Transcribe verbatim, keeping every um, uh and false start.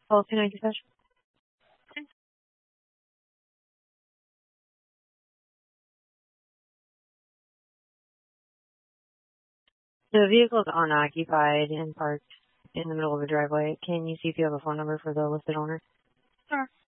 Call two nine dispatch. The vehicle is unoccupied and parked in the middle of a driveway. Can you see if you have a phone number for the listed owner? Sure.